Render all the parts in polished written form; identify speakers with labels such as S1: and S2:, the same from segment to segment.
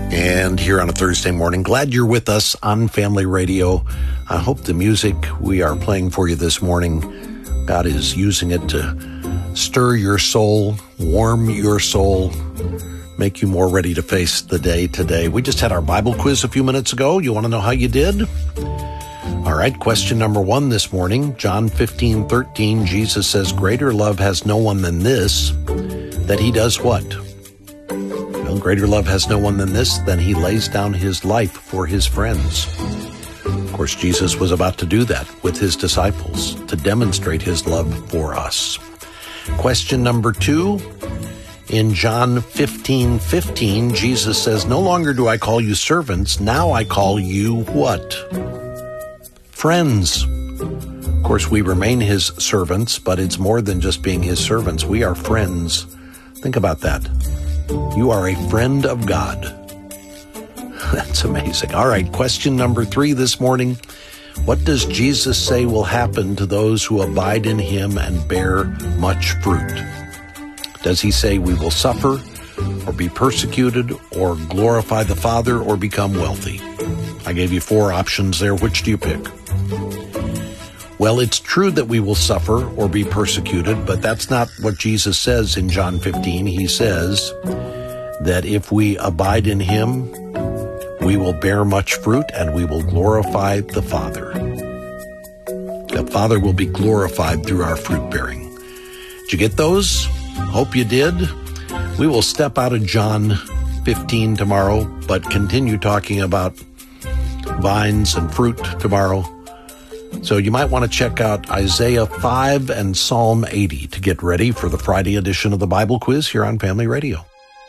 S1: And here on a Thursday morning, glad you're with us on Family Radio. I hope the music we are playing for you this morning, God is using it to stir your soul, warm your soul, make you more ready to face the day today. We just had our Bible quiz a few minutes ago. You want to know how you did? All right, question number 1 this morning, John 15:13, Jesus says, "Greater love has no one than this, that he does what?" Well, greater love has no one than this, than he lays down his life for his friends. Of course, Jesus was about to do that with his disciples to demonstrate his love for us. Question number 2, in John 15:15, Jesus says, "No longer do I call you servants, now I call you" what? Friends. Of course, we remain his servants, but it's more than just being his servants. We are friends. Think about that. You are a friend of God. That's amazing. All right, question number 3 this morning. What does Jesus say will happen to those who abide in him and bear much fruit? Does he say we will suffer, or be persecuted, or glorify the Father, or become wealthy? I gave you 4 options there. Which do you pick? Well, it's true that we will suffer or be persecuted, but that's not what Jesus says in John 15. He says that if we abide in him, we will bear much fruit and we will glorify the Father. The Father will be glorified through our fruit bearing. Did you get those? Hope you did. We will step out of John 15 tomorrow, but continue talking about vines and fruit tomorrow. So you might want to check out Isaiah 5 and Psalm 80 to get ready for the Friday edition of the Bible Quiz here on Family Radio.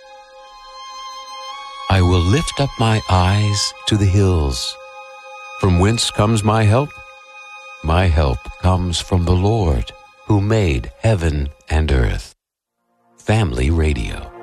S2: I will lift up my eyes to the hills. From whence comes my help? My help comes from the Lord, who made heaven and earth. Family Radio.